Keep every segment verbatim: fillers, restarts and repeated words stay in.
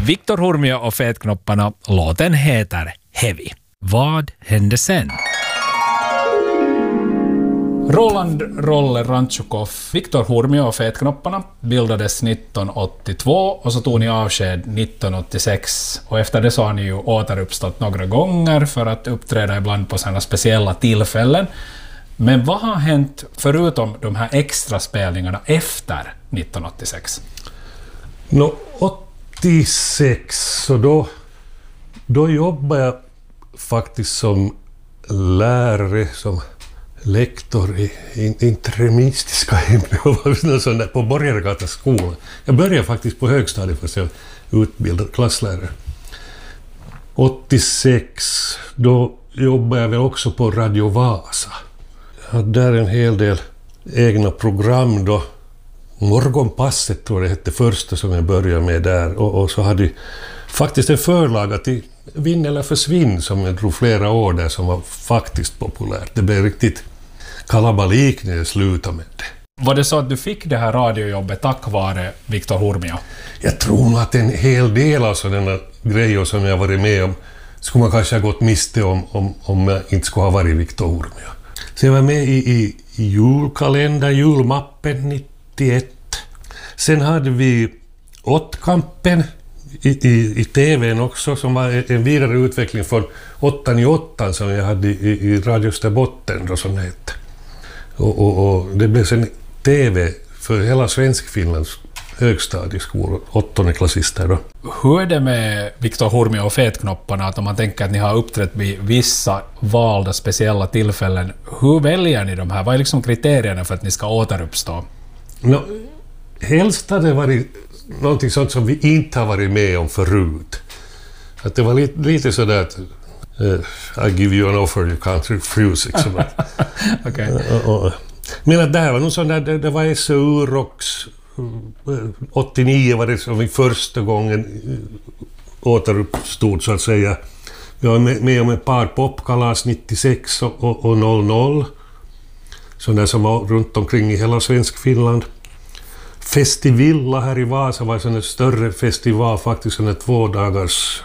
Viktor Hurmio och Fetknopparna. Låten heter Heavy. Vad hände sen? Roland Rolle Ranchukov, Viktor Hurmio och Fetknopparna bildades nittonhundraåttiotvå och så tog ni avsked nittonhundraåttiosex. Och efter det så har ni ju återuppstått några gånger för att uppträda ibland på sådana speciella tillfällen. Men vad har hänt förutom de här extra spelningarna efter nittonhundraåttiosex? No, åttiosex, så då, då jobbade jag faktiskt som lärare, som lektor i interimistiska ämnen på Borgargata skola. Jag började faktiskt på högstadiet för att jag utbildad klasslärare. åttiosex, då jobbade jag väl också på Radio Vasa. Jag hade där en hel del egna program då. Morgonpasset tror jag det hette första som jag började med där. Och, och så hade jag faktiskt en förlaga till Vinn eller försvinn som jag drog flera år där, som var faktiskt populärt. Det blev riktigt kalabalik när jag slutade med det. Var det så att du fick det här radiojobbet tack vare Viktor Hurmio? Jag tror nog att en hel del av sådana grejer som jag varit med om skulle man kanske ha gått miste om om, om jag inte skulle ha varit Viktor Hurmio. Så jag var med i, i, i julkalender, julmappen nittioett. Sen hade vi Åttkampen i, i, i tvn också, som var en vidare utveckling från åttan i åttan som jag hade i, i Radio Österbotten då, som det hette. Och, och, och det blev sen tv för hela Svenskfinlands högstadieskolor, åttonde klassister då. Hur är det med Viktor Hurmio och Fetknopparna, att om man tänker att ni har uppträtt vid vissa valda speciella tillfällen, hur väljer ni de här? Vad är liksom kriterierna för att ni ska återuppstå? No, helst hade det varit någonting sånt som vi inte har varit med om förut. Att det var lite, lite sådär att uh, I give you an offer you can't refuse. Liksom. Okay. uh, uh, men att det här var nog sån där, det, det var S O U-rocks. åttionio var det som vi första gången återuppstod så att säga. Vi var med, med om ett par popkalas nittiosex och, och, och noll noll. Sådana som var runt omkring i hela Svenskfinland. Festivilla här i Vasa var en större festival, faktiskt en två dagars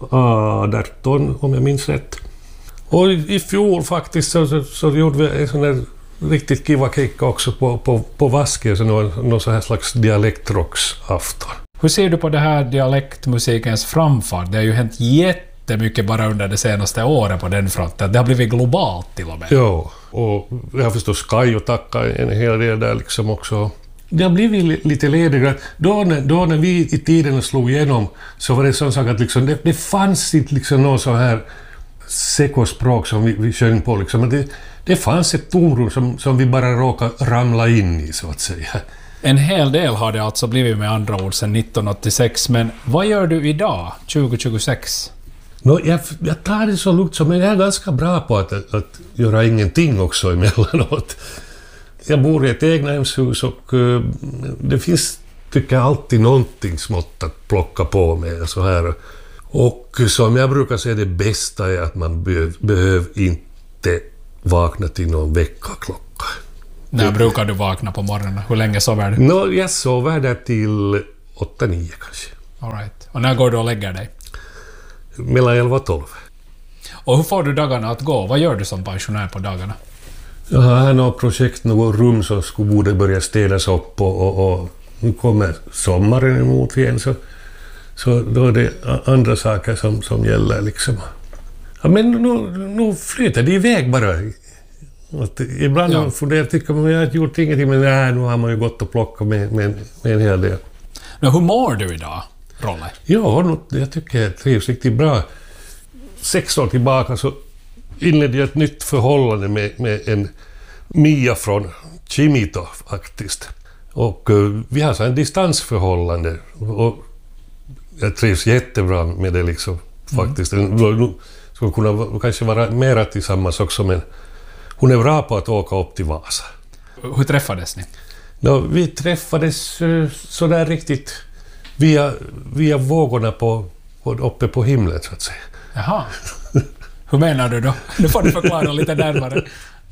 arton om jag minns rätt. Och i, i fjol faktiskt så, så, så gjorde vi en sån där riktigt kiva kick också på, på, på Vaske, så någon, någon sån här slags dialektrocksafton. Hur ser du på det här dialektmusikens framfart? Det har ju hänt jättemycket bara under det senaste året på den fronten. Det har blivit globalt till och med. Ja, och jag har förstås Kaj och tacka en hel del där liksom också. Det har blivit lite ledigare. Då när, då när vi i tiden slog igenom så var det sån sak att liksom, det, det fanns inte liksom någon så här sekospråk som vi, vi sjöng på. Liksom. Det, det fanns ett tomrum som, som vi bara råkade ramla in i, så att säga. En hel del har det alltså blivit med andra ord sedan nittonhundraåttiosex. Men vad gör du idag, tjugohundratjugosex? No, jag, jag tar det så lugnt som, men jag är ganska bra på att, att, att göra ingenting också emellanåt. Jag bor i ett egnahemshus och uh, det finns, tycker jag, alltid någonting smått att plocka på med så här. Och som jag brukar säga, det bästa är att man be- behöver inte vakna till någon väckarklocka. När det, brukar du vakna på morgonen? Hur länge sover du? No, jag sover där till åtta nio kanske. All right. Och när går du och lägger dig? Mellan elva och tolv. Och hur får du dagarna att gå? Vad gör du som pensionär på dagarna? Jag har här något projekt, något rum som skulle borde börja städas upp och, och, och nu kommer sommaren emot igen, så, så då är det andra saker som, som gäller liksom. Ja, men nu, nu flyter det iväg bara. Att ibland ja. funderar, tycker man att jag har gjort ingenting, men nej, nu har man ju gått och plockat med, med, med en hel del. Men hur mår du idag, Rolle? Ja, jag tycker jag trivs riktigt bra. Sex år tillbaka så inledde jag ett nytt förhållande med, med en Mia från Chimito faktiskt. Och uh, vi har så en distansförhållande och jag trivs jättebra med det liksom faktiskt. Mm. Skulle kunna kanske vara mera tillsammans också, men hon är bra på att åka upp till Vasa. Hur träffades ni? No, vi träffades uh, sådär riktigt via, via vågorna på, på, uppe på himlen så att säga. Jaha. Hur menar du då? Nu får du förklara lite närmare.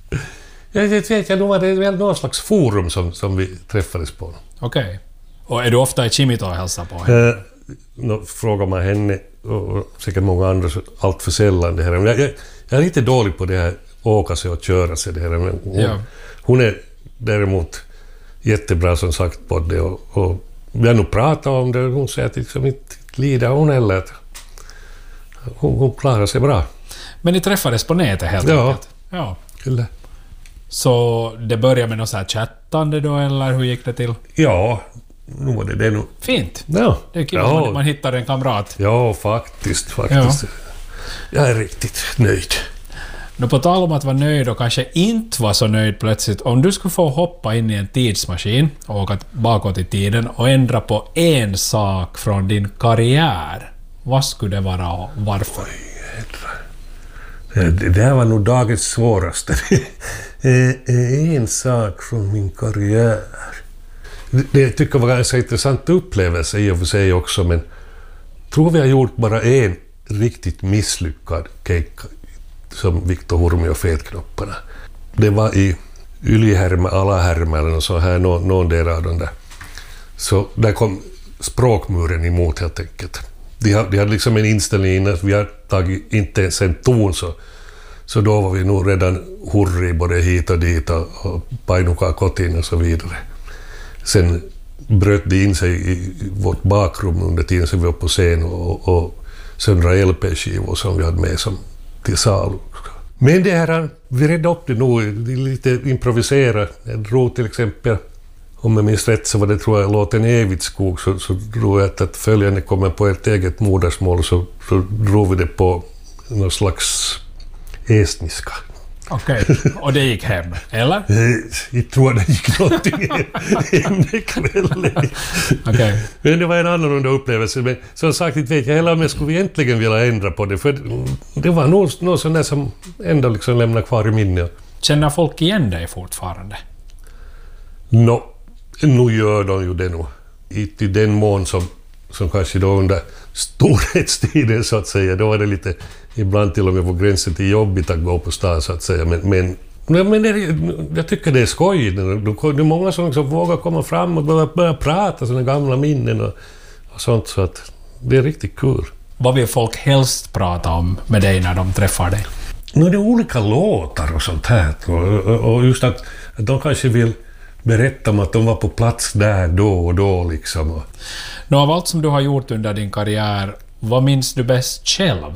Jag vet, jag nog var det väl någon slags forum som, som vi träffades på. Okej. Okay. Och är du ofta i Chimito och hälsar på? Uh, no, frågar man henne och säkert många andra så allt för sällan det här. Men jag, jag, jag är lite dålig på det här åka sig och köra sig det här. Men hon, Ja. hon är däremot jättebra som sagt på det och, och vi har nog pratat om det. Hon säger att liksom inte lider hon heller. Att hon, hon klarar sig bra. Men ni träffades på nätet helt Ja. enkelt? Ja. Kyllä. Så det började med något så här chattande då, eller hur gick det till? Ja, nu var det det nu. Fint. Ja, Det är kul ja. att man, man hittar en kamrat. Ja, faktiskt, faktiskt. Jag är riktigt nöjd. Nu på tal om att vara nöjd och kanske inte vara så nöjd plötsligt. Om du skulle få hoppa in i en tidsmaskin och åka bakåt i tiden och ändra på en sak från din karriär. Vad skulle det vara och varför? Det, det där var nog dagens svåraste. En sak från min karriär. Det, det tycker jag var en ganska intressant upplevelse i och för sig också, men tror vi har gjort bara en riktigt misslyckad keikka som Viktor Hurmi och Fetknopparna. Det var i Ylihärmä, Alahärmä eller någon, så här, någon, någon del av dem där. Så där kom språkmuren emot helt enkelt. De hade, de hade liksom en inställning innan vi hade tagit inte ens en ton så, så då var vi nog redan hurri både hit och dit och, och painukaa kotiin och så vidare. Sen bröt de in sig i, i vårt bakrum under tiden som vi var på scen och, och söndra L P-skivor som vi hade med som till salu. Men det här, vi redde upp det nog, lite improvisera. Jag drog till exempel, om jag minns rätt så var det tror jag låten Evitskog, så, så drog jag att följande kommer på ett eget modersmål, så, så drog vi det på någon slags estniska. Okej, okay. Och det gick hem, eller? Jag tror det gick någonting hem den kvällen. Okay. Men det var en annorlunda upplevelse. Men som sagt, inte vet jag heller om jag skulle egentligen vilja ändra på det. För det var något, något sånt där som ändå liksom lämnar kvar i minnet. Känner folk igen dig fortfarande? Nå, nu gör de ju det nog. I, i den mån som, som kanske då under storhetstiden så att säga. Då var det lite, ibland till och med på gränsen till jobbigt att gå på stan så att säga. Men, men, men det, jag tycker det är skoj. Det är många som liksom vågar komma fram och börja, börja prata sådana gamla minnen och, och sånt. Så att det är riktigt kul. Vad vill folk helst prata om med dig när de träffar dig? Nu är det olika låtar och sånt här. Och, och just att, att de kanske vill berätta om att de var på plats där då och då liksom. Nu av allt som du har gjort under din karriär, vad minns du bäst själv?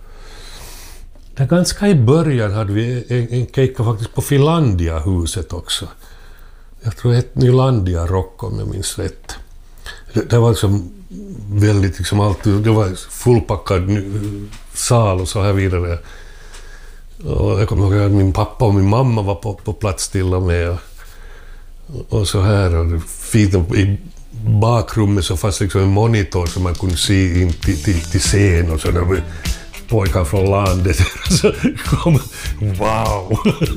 Det ganska i början hade vi en, en keikka faktiskt på Finlandia-huset också. Jag tror det hette Nylandia Rock om jag minns rätt. Det, det var liksom väldigt liksom allt, det var fullpackad sal och så här vidare. Och jag kommer ihåg att min pappa och min mamma var på, på plats till och med. Och, och så här, och fint i bakrummet så fanns liksom en monitor som man kunde se in till, till, till scen och så där pojkar från landet så kom, wow!